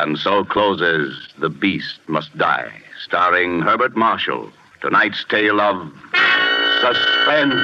And so closes The Beast Must Die, starring Herbert Marshall. Tonight's tale of suspense.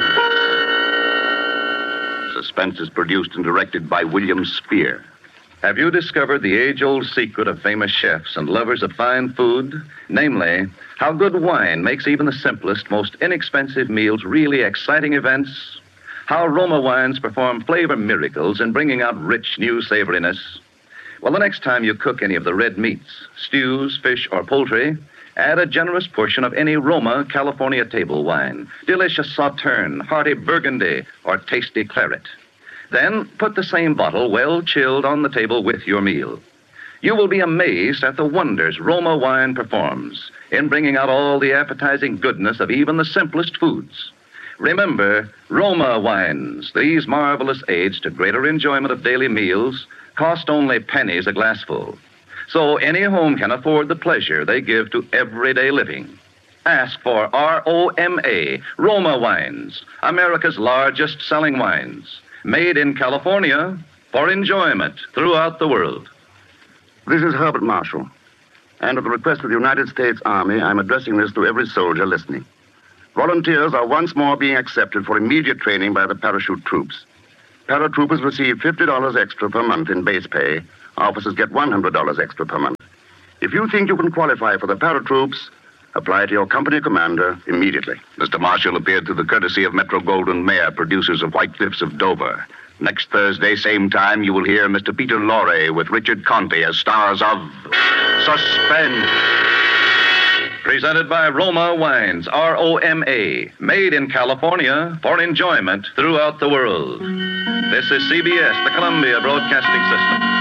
Suspense is produced and directed by William Spear. Have you discovered the age-old secret of famous chefs and lovers of fine food? Namely, how good wine makes even the simplest, most inexpensive meals really exciting events? How Roma wines perform flavor miracles in bringing out rich, new savoriness? Well, the next time you cook any of the red meats, stews, fish, or poultry, add a generous portion of any Roma California table wine, delicious Sauterne, hearty Burgundy, or tasty claret. Then put the same bottle, well chilled, on the table with your meal. You will be amazed at the wonders Roma wine performs in bringing out all the appetizing goodness of even the simplest foods. Remember, Roma wines, these marvelous aids to greater enjoyment of daily meals, cost only pennies a glassful. So any home can afford the pleasure they give to everyday living. Ask for ROMA, Roma wines, America's largest selling wines. Made in California for enjoyment throughout the world. This is Herbert Marshall. And at the request of the United States Army, I'm addressing this to every soldier listening. Volunteers are once more being accepted for immediate training by the parachute troops. Paratroopers receive $50 extra per month in base pay. Officers get $100 extra per month. If you think you can qualify for the paratroops, apply to your company commander immediately. Mr. Marshall appeared through the courtesy of Metro Goldwyn Mayer, producers of White Cliffs of Dover. Next Thursday, same time, you will hear Mr. Peter Lorre with Richard Conte as stars of Suspense. Presented by Roma Wines, ROMA, made in California for enjoyment throughout the world. This is CBS, the Columbia Broadcasting System.